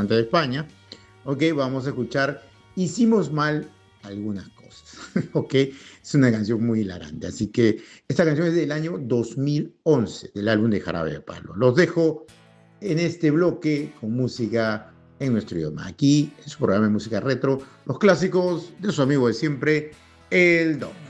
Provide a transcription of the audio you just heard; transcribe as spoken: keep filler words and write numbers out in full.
cantante de España. Ok, vamos a escuchar Hicimos mal algunas cosas. Ok, es una canción muy hilarante. Así que esta canción es del año dos mil once, del álbum de Jarabe de Palo. Los dejo en este bloque con música en nuestro idioma. Aquí en su programa de música retro, los clásicos de su amigo de siempre, el Don.